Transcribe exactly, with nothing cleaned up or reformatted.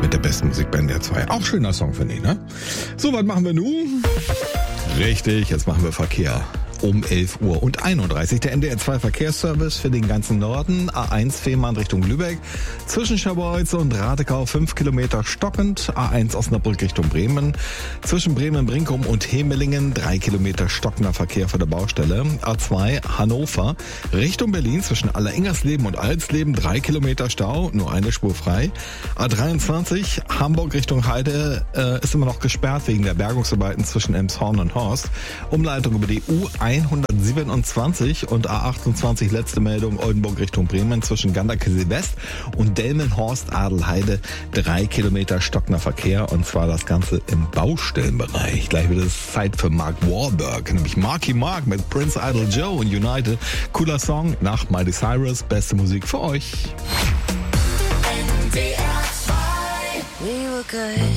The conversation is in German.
mit der besten Musik bei N D R zwei. Auch schöner Song, finde ich, ne? So, was machen wir nun? Richtig, jetzt machen wir Verkehr. Um elf Uhr und einunddreißig der N D R zwei Verkehrsservice für den ganzen Norden. A eins Fehmarn Richtung Lübeck. Zwischen Scharbeutz und Radekau fünf Kilometer stockend. A eins Osnabrück Richtung Bremen. Zwischen Bremen-Brinkum und Hemelingen drei Kilometer stockender Verkehr vor der Baustelle. A zwei Hannover Richtung Berlin zwischen Allerengersleben und Alsleben drei Kilometer Stau, nur eine Spur frei. A dreiundzwanzig Hamburg Richtung Heide äh, ist immer noch gesperrt wegen der Bergungsarbeiten zwischen Elmshorn und Horst. Umleitung über die U hundertsiebenundzwanzig und A achtundzwanzig, letzte Meldung, Oldenburg Richtung Bremen zwischen Ganderkesee West und Delmenhorst Adelheide drei Kilometer stockender Verkehr, und zwar das Ganze im Baustellenbereich. Gleich wird es Zeit für Mark Wahlberg, nämlich Marky Mark mit Prince Idol Joe und United. Cooler Song nach Miley Cyrus, beste Musik für euch. N D R zwei. We were good.